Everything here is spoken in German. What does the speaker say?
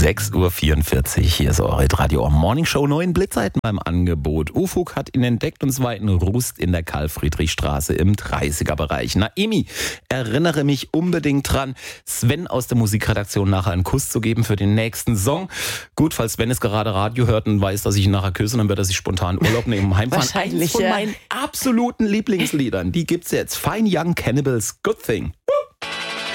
6.44 Uhr, hier ist eure Radio Morning Show. 9 Blitzzeiten beim Angebot. Ufuk hat ihn entdeckt und zwar in Rust in der Karl-Friedrich-Straße im 30er-Bereich. Naimi, erinnere mich unbedingt dran, Sven aus der Musikredaktion nachher einen Kuss zu geben für den nächsten Song. Gut, falls Sven es gerade Radio hört und weiß, dass ich ihn nachher küsse, dann wird er sich spontan Urlaub nehmen, heimfahren. Wahrscheinlich, Eines von meinen absoluten Lieblingsliedern, die gibt's jetzt. Fine Young Cannibals, Good Thing.